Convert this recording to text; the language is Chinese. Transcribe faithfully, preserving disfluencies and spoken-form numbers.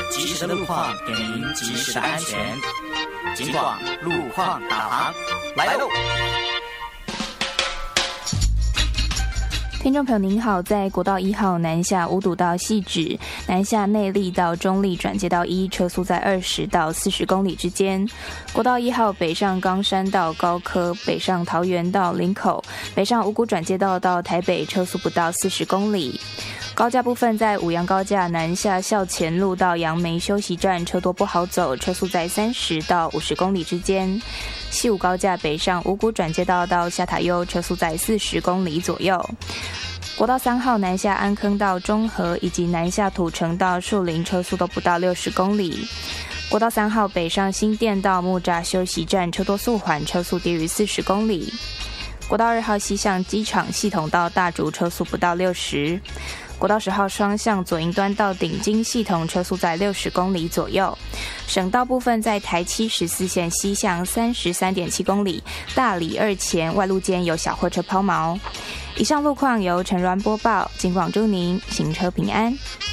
及时的路况给您及时的安全。警广路况导航来喽！ 听众朋友您好，在国道一号南下五堵到汐止，南下内壢到中壢转接道一，车速在二十到四十公里之间。国道一号北上冈山到高科，北上桃园到林口，北上五股转接道到台北，车速不到四十公里。高架部分在五杨高架南下校前路到杨梅休息站，车多不好走，车速在三十到五十公里之间。西武高架北上五股转接道到下塔悠，车速在四十公里左右。国道三号南下安坑到中和，以及南下土城到树林，车速都不到六十公里。国道三号北上新店到木栅休息站，车多速缓，车速低于四十公里。国道二号西向机场系统到大竹，车速不到六十。国道十号双向左营端到顶金系统，车速在六十公里左右。省道部分在台七十四线西向三十三点七公里，大里二前外路间有小货车抛锚。以上路况由陈鸾播报，警广祝您行车平安。